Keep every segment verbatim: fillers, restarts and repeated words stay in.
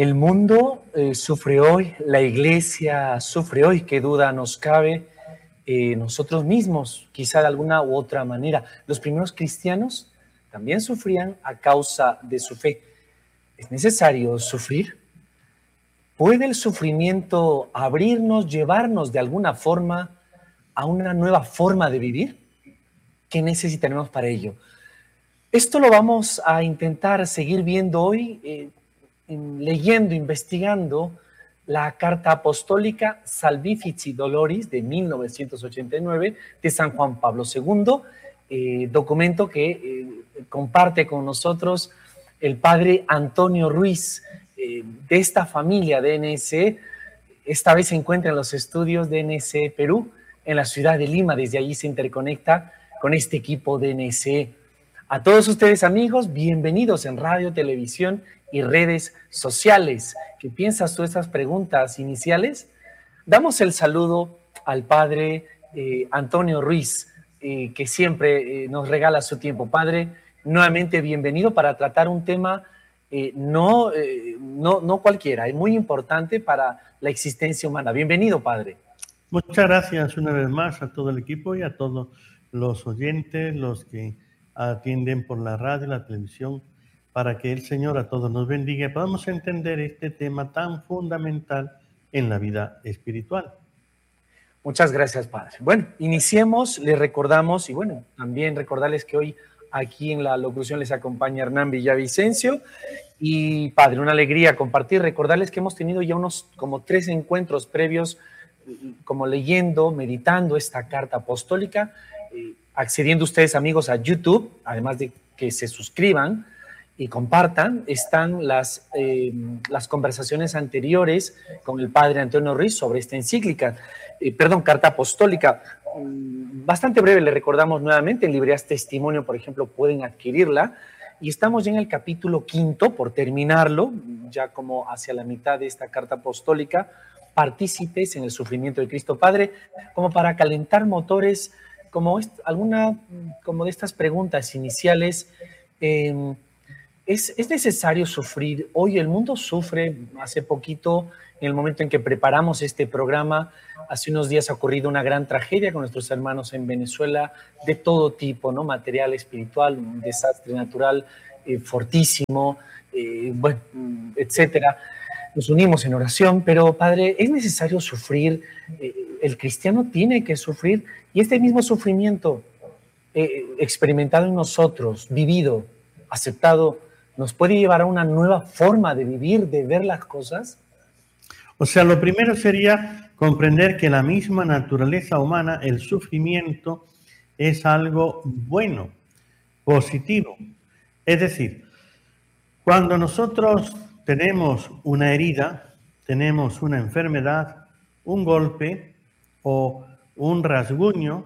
El mundo eh, sufre hoy, la iglesia sufre hoy, qué duda nos cabe, eh, nosotros mismos, quizá de alguna u otra manera. Los primeros cristianos también sufrían a causa de su fe. ¿Es necesario sufrir? ¿Puede el sufrimiento abrirnos, llevarnos de alguna forma a una nueva forma de vivir? ¿Qué necesitaremos para ello? Esto lo vamos a intentar seguir viendo hoy, eh, leyendo, investigando la Carta Apostólica Salvifici Doloris de mil novecientos ochenta y nueve de San Juan Pablo segundo, eh, documento que eh, comparte con nosotros el padre Antonio Ruiz, eh, de esta familia de N S E. Esta vez se encuentra en los estudios de N S E Perú, en la ciudad de Lima. Desde allí se interconecta con este equipo de N S E. A todos ustedes, amigos, bienvenidos en radio, televisión y redes sociales. ¿Qué piensas tú de estas preguntas iniciales? Damos el saludo al padre eh, Antonio Ruiz, eh, que siempre eh, nos regala su tiempo. Padre, nuevamente bienvenido para tratar un tema eh, no, eh, no, no cualquiera, es muy importante para la existencia humana. Bienvenido, padre. Muchas gracias una vez más a todo el equipo y a todos los oyentes, los que atienden por la radio y la televisión, para que el Señor a todos nos bendiga y podamos entender este tema tan fundamental en la vida espiritual. Muchas gracias, padre. Bueno, iniciemos, les recordamos, y bueno, también recordarles que hoy aquí en la locución les acompaña Hernán Villavicencio. Y padre, una alegría compartir, recordarles que hemos tenido ya unos como tres encuentros previos, como leyendo, meditando esta carta apostólica, eh, accediendo ustedes, amigos, a YouTube, además de que se suscriban y compartan, están las, eh, las conversaciones anteriores con el padre Antonio Ruiz sobre esta encíclica, eh, perdón, carta apostólica, um, bastante breve. Le recordamos nuevamente, en librerías Testimonio, por ejemplo, pueden adquirirla, y estamos ya en el capítulo quinto, por terminarlo, ya como hacia la mitad de esta carta apostólica, partícipes en el sufrimiento de Cristo. Padre, como para calentar motores, como est- alguna como de estas preguntas iniciales, eh, ¿es, ¿es necesario sufrir? Hoy el mundo sufre. Hace poquito, en el momento en que preparamos este programa, hace unos días ha ocurrido una gran tragedia con nuestros hermanos en Venezuela, de todo tipo, ¿no? Material, espiritual, un desastre natural eh, fortísimo, eh, bueno, etcétera. Nos unimos en oración, pero padre, ¿es necesario sufrir? Eh, el cristiano tiene que sufrir, y este mismo sufrimiento eh, experimentado en nosotros, vivido, aceptado, ¿nos puede llevar a una nueva forma de vivir, de ver las cosas? O sea, lo primero sería comprender que la misma naturaleza humana, el sufrimiento, es algo bueno, positivo. Es decir, cuando nosotros tenemos una herida, tenemos una enfermedad, un golpe o un rasguño,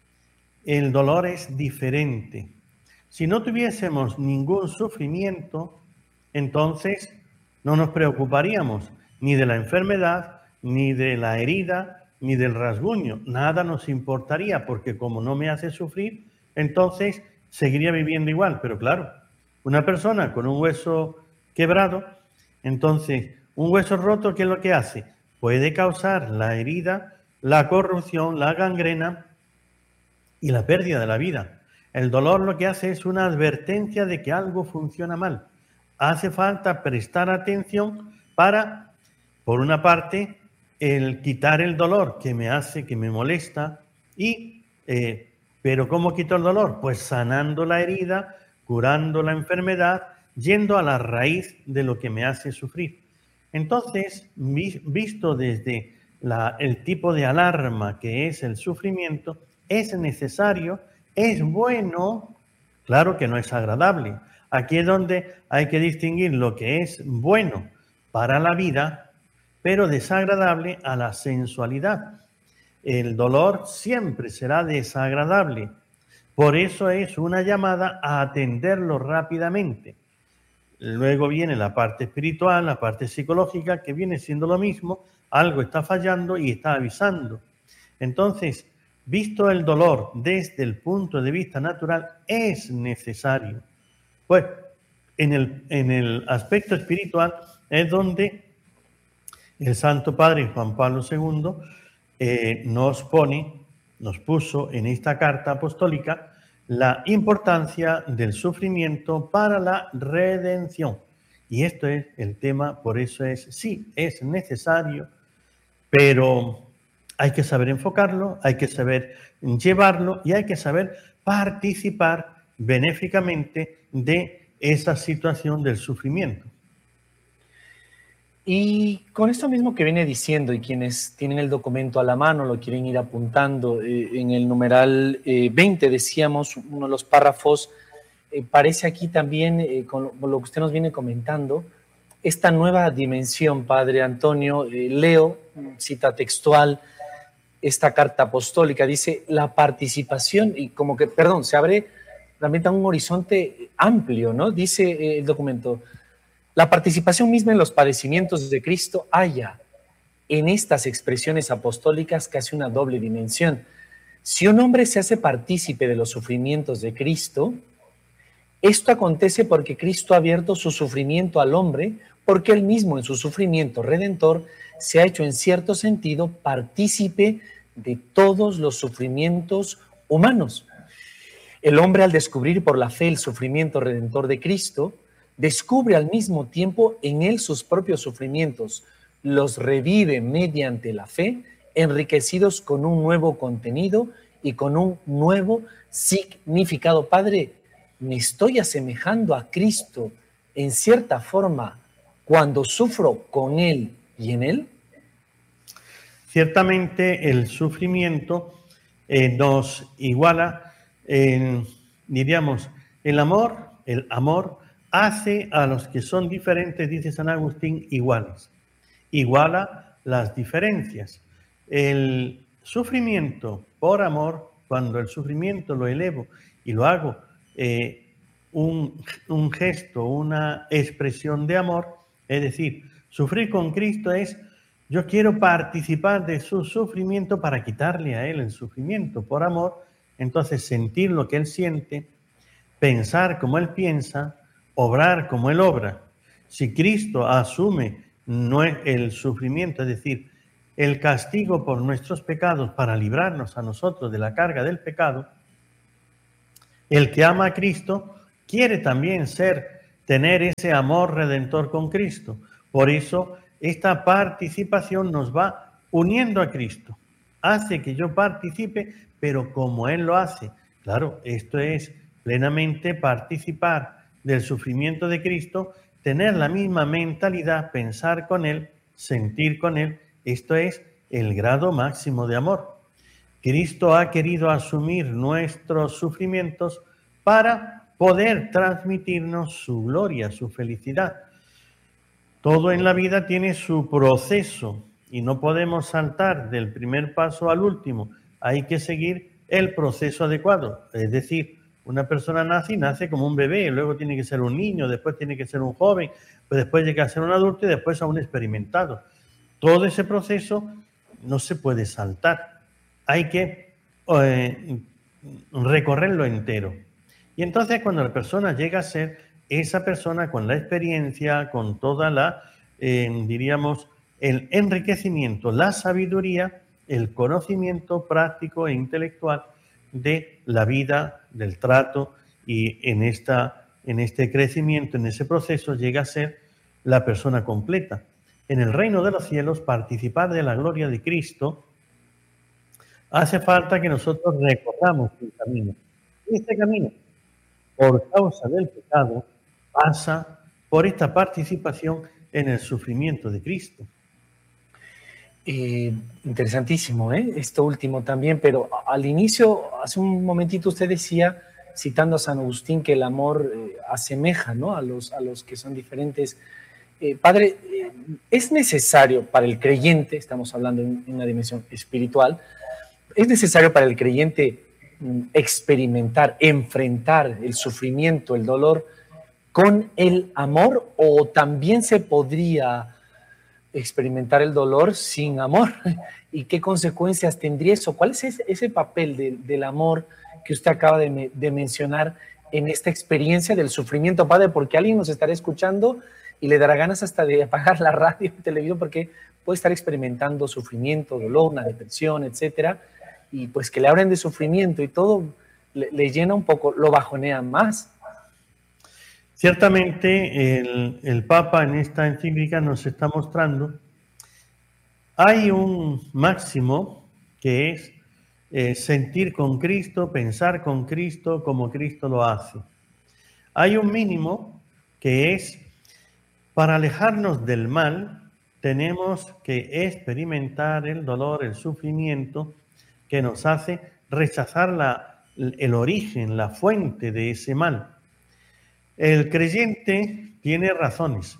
el dolor es diferente. Si no tuviésemos ningún sufrimiento, entonces no nos preocuparíamos ni de la enfermedad, ni de la herida, ni del rasguño. Nada nos importaría, porque como no me hace sufrir, entonces seguiría viviendo igual. Pero claro, una persona con un hueso quebrado, entonces un hueso roto, ¿qué es lo que hace? Puede causar la herida, la corrupción, la gangrena y la pérdida de la vida. El dolor lo que hace es una advertencia de que algo funciona mal. Hace falta prestar atención para, por una parte, el quitar el dolor que me hace, que me molesta, y, eh, pero ¿cómo quito el dolor? Pues sanando la herida, curando la enfermedad, yendo a la raíz de lo que me hace sufrir. Entonces, visto desde la, el tipo de alarma que es el sufrimiento, es necesario, es bueno, claro que no es agradable. Aquí es donde hay que distinguir lo que es bueno para la vida, pero desagradable a la sensualidad. El dolor siempre será desagradable. Por eso es una llamada a atenderlo rápidamente. Luego viene la parte espiritual, la parte psicológica, que viene siendo lo mismo. Algo está fallando y está avisando. Entonces, visto el dolor desde el punto de vista natural, es necesario. Pues en el, en el aspecto espiritual es donde el Santo Padre Juan Pablo segundo eh, nos pone, nos puso en esta carta apostólica la importancia del sufrimiento para la redención. Y esto es el tema, por eso es, sí, es necesario, pero hay que saber enfocarlo, hay que saber llevarlo y hay que saber participar benéficamente de esa situación del sufrimiento. Y con esto mismo que viene diciendo, y quienes tienen el documento a la mano lo quieren ir apuntando, eh, en el numeral eh, veinte decíamos, uno de los párrafos, eh, parece aquí también, eh, con, lo, con lo que usted nos viene comentando, esta nueva dimensión, Padre Antonio. Eh, leo, cita textual, esta carta apostólica, dice, la participación, y como que, perdón, se abre realmente a un horizonte amplio, ¿no? Dice eh, el documento, la participación misma en los padecimientos de Cristo halla en estas expresiones apostólicas casi una doble dimensión. Si un hombre se hace partícipe de los sufrimientos de Cristo, esto acontece porque Cristo ha abierto su sufrimiento al hombre, porque él mismo en su sufrimiento redentor se ha hecho en cierto sentido partícipe de todos los sufrimientos humanos. El hombre, al descubrir por la fe el sufrimiento redentor de Cristo, descubre al mismo tiempo en él sus propios sufrimientos, los revive mediante la fe, enriquecidos con un nuevo contenido y con un nuevo significado. Padre, ¿me estoy asemejando a Cristo en cierta forma cuando sufro con Él y en Él? Ciertamente el sufrimiento eh, nos iguala, eh, diríamos, el amor, el amor hace a los que son diferentes, dice San Agustín, iguales. Iguala las diferencias. El sufrimiento por amor, cuando el sufrimiento lo elevo y lo hago eh, un, un gesto, una expresión de amor, es decir, sufrir con Cristo es, yo quiero participar de su sufrimiento para quitarle a Él el sufrimiento por amor, entonces sentir lo que Él siente, pensar como Él piensa, obrar como Él obra. Si Cristo asume no el sufrimiento, es decir, el castigo por nuestros pecados para librarnos a nosotros de la carga del pecado, el que ama a Cristo quiere también ser, tener ese amor redentor con Cristo. Por eso esta participación nos va uniendo a Cristo. Hace que yo participe, pero como Él lo hace. Claro, esto es plenamente participar del sufrimiento de Cristo, tener la misma mentalidad, pensar con Él, sentir con Él. Esto es el grado máximo de amor. Cristo ha querido asumir nuestros sufrimientos para poder transmitirnos su gloria, su felicidad. Todo en la vida tiene su proceso y no podemos saltar del primer paso al último. Hay que seguir el proceso adecuado. Es decir, una persona nace y nace como un bebé, luego tiene que ser un niño, después tiene que ser un joven, pues después llega a ser un adulto y después a un experimentado. Todo ese proceso no se puede saltar. Hay que eh, recorrerlo entero. Y entonces cuando la persona llega a ser esa persona con la experiencia, con toda la, eh, diríamos, el enriquecimiento, la sabiduría, el conocimiento práctico e intelectual de la vida, del trato, y en, esta, en este crecimiento, en ese proceso, llega a ser la persona completa. En el reino de los cielos, participar de la gloria de Cristo, hace falta que nosotros recorramos el camino. Este camino, por causa del pecado, pasa por esta participación en el sufrimiento de Cristo. Eh, interesantísimo, ¿eh? Esto último también, pero al inicio, hace un momentito usted decía, citando a San Agustín, que el amor eh, asemeja, ¿no?, a los, a los que son diferentes. Eh, padre, eh, es necesario para el creyente, estamos hablando en, en una dimensión espiritual, es necesario para el creyente mm, experimentar, enfrentar el sufrimiento, el dolor, con el amor, o también se podría experimentar el dolor sin amor. ¿Y qué consecuencias tendría eso? ¿Cuál es ese, ese papel de, del amor que usted acaba de, de mencionar en esta experiencia del sufrimiento, Padre, porque alguien nos estará escuchando y le dará ganas hasta de apagar la radio y televisión porque puede estar experimentando sufrimiento, dolor, una depresión, etcétera, y pues que le hablen de sufrimiento y todo le, le llena un poco, lo bajonea más. Ciertamente el, el Papa en esta encíclica nos está mostrando, hay un máximo que es eh, sentir con Cristo, pensar con Cristo como Cristo lo hace. Hay un mínimo que es, para alejarnos del mal, tenemos que experimentar el dolor, el sufrimiento que nos hace rechazar la, el origen, la fuente de ese mal. El creyente tiene razones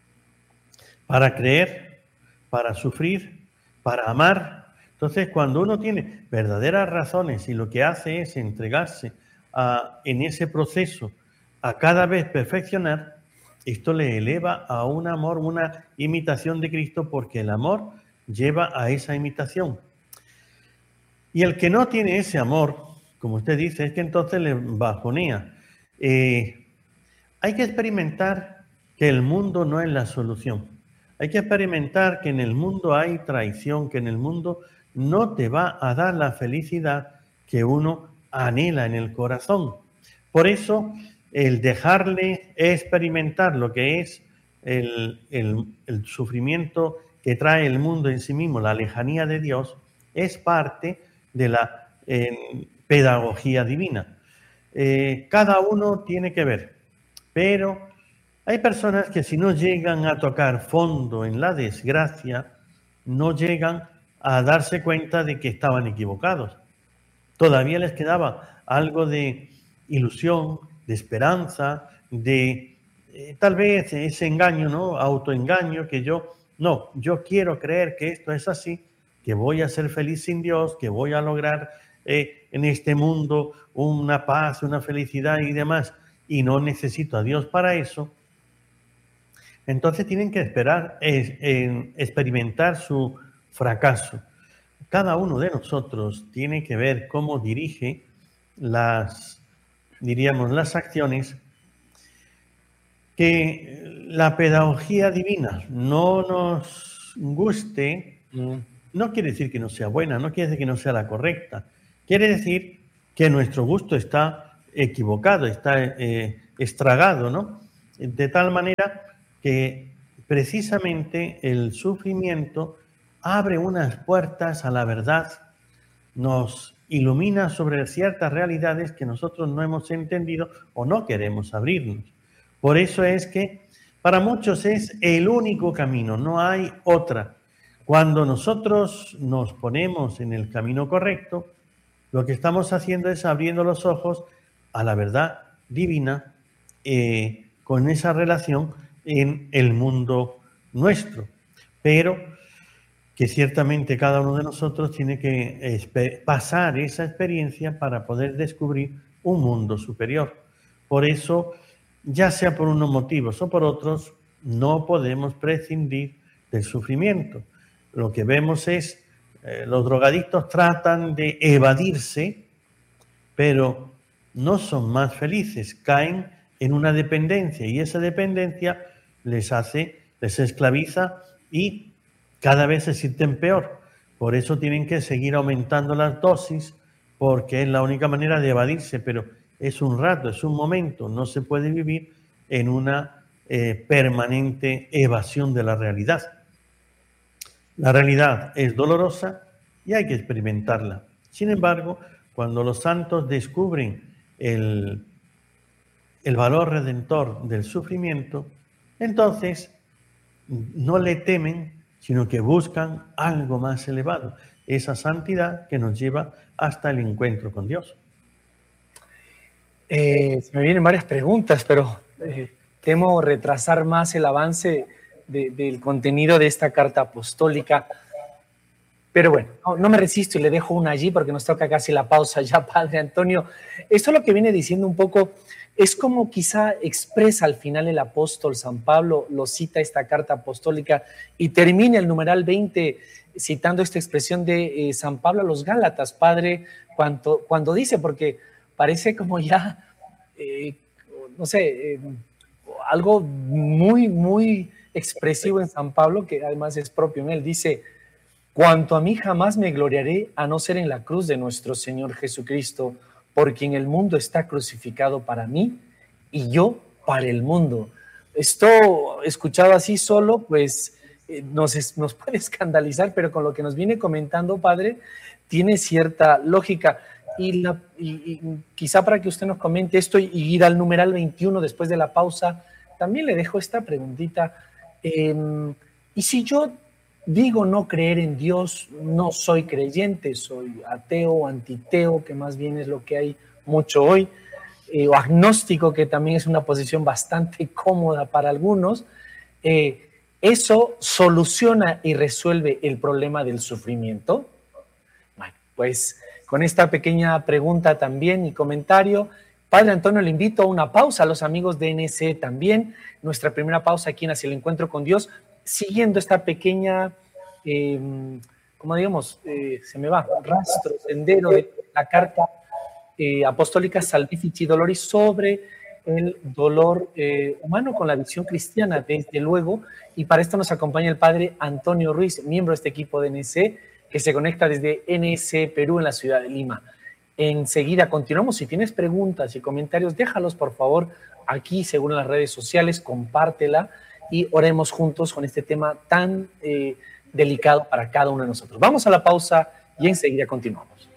para creer, para sufrir, para amar. Entonces, cuando uno tiene verdaderas razones y lo que hace es entregarse a, en ese proceso a cada vez perfeccionar, esto le eleva a un amor, una imitación de Cristo, porque el amor lleva a esa imitación. Y el que no tiene ese amor, como usted dice, es que entonces le bajonea. Eh, hay que experimentar que el mundo no es la solución. Hay que experimentar que en el mundo hay traición, que en el mundo no te va a dar la felicidad que uno anhela en el corazón. Por eso, el dejarle experimentar lo que es el, el, el sufrimiento que trae el mundo en sí mismo, la lejanía de Dios, es parte de la eh, pedagogía divina. Eh, cada uno tiene que ver, pero hay personas que si no llegan a tocar fondo en la desgracia, no llegan a darse cuenta de que estaban equivocados. Todavía les quedaba algo de ilusión, de esperanza, de eh, tal vez ese engaño, ¿no? Autoengaño, que yo, no, yo quiero creer que esto es así, que voy a ser feliz sin Dios, que voy a lograr eh, en este mundo una paz, una felicidad y demás, y no necesito a Dios para eso. Entonces tienen que esperar, eh, eh, experimentar su fracaso. Cada uno de nosotros tiene que ver cómo dirige las, diríamos, las acciones, que la pedagogía divina no nos guste, no quiere decir que no sea buena, no quiere decir que no sea la correcta, quiere decir que nuestro gusto está equivocado, está eh, estragado, ¿no? De tal manera que precisamente el sufrimiento abre unas puertas a la verdad, nos ilumina sobre ciertas realidades que nosotros no hemos entendido o no queremos abrirnos. Por eso es que para muchos es el único camino, no hay otra. Cuando nosotros nos ponemos en el camino correcto, lo que estamos haciendo es abriendo los ojos a la verdad divina eh, con esa relación en el mundo nuestro. Pero que ciertamente cada uno de nosotros tiene que pasar esa experiencia para poder descubrir un mundo superior. Por eso, ya sea por unos motivos o por otros, no podemos prescindir del sufrimiento. Lo que vemos es, eh, los drogadictos tratan de evadirse, pero no son más felices, caen en una dependencia y esa dependencia les hace, les esclaviza y cada vez se sienten peor. Por eso tienen que seguir aumentando las dosis, porque es la única manera de evadirse, pero es un rato, es un momento, no se puede vivir en una eh, permanente evasión de la realidad. La realidad es dolorosa y hay que experimentarla. Sin embargo, cuando los santos descubren el, el valor redentor del sufrimiento, entonces no le temen, sino que buscan algo más elevado, esa santidad que nos lleva hasta el encuentro con Dios. Eh, se me vienen varias preguntas, pero eh, temo retrasar más el avance de, del contenido de esta carta apostólica. Pero bueno, no, no me resisto y le dejo una allí porque nos toca casi la pausa ya, Padre Antonio. Esto lo que viene diciendo un poco es como quizá expresa al final el apóstol San Pablo, lo cita esta carta apostólica y termina el numeral veinte citando esta expresión de eh, San Pablo a los Gálatas, Padre, cuando, cuando dice, porque parece como ya eh, no sé, eh, algo muy, muy expresivo en San Pablo, que además es propio en él. Dice, cuanto a mí jamás me gloriaré a no ser en la cruz de nuestro Señor Jesucristo, porque en el mundo está crucificado para mí y yo para el mundo. Esto, escuchado así solo, pues eh, nos, es, nos puede escandalizar, pero con lo que nos viene comentando, Padre, tiene cierta lógica. Y, la, y, y quizá para que usted nos comente esto y ir al numeral veintiuno después de la pausa, también le dejo esta preguntita. Eh, ¿Y si yo digo no creer en Dios, no soy creyente, soy ateo, antiteo, que más bien es lo que hay mucho hoy, eh, o agnóstico, que también es una posición bastante cómoda para algunos? Eh, ¿Eso soluciona y resuelve el problema del sufrimiento? Bueno, pues con esta pequeña pregunta también y comentario, Padre Antonio, le invito a una pausa, a los amigos de N S también, nuestra primera pausa aquí en Hacia el Encuentro con Dios, siguiendo esta pequeña, eh, como digamos, eh, se me va, rastro, sendero de la carta eh, apostólica Salvifici Doloris sobre el dolor eh, humano con la visión cristiana, desde luego, y para esto nos acompaña el Padre Antonio Ruiz, miembro de este equipo de N S, que se conecta desde N S Perú en la ciudad de Lima. Enseguida continuamos. Si tienes preguntas y comentarios, déjalos por favor aquí, según las redes sociales, compártela y oremos juntos con este tema tan eh, delicado para cada uno de nosotros. Vamos a la pausa y enseguida continuamos.